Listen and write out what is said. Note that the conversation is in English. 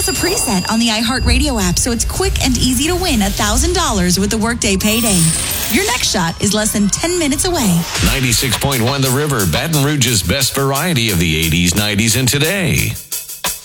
Plus a preset on the iHeartRadio app, so it's quick and easy to win $1,000 with the Workday payday. Your next shot is less than 10 minutes away. 96.1 The River, Baton Rouge's best variety of the 80s, 90s, and today.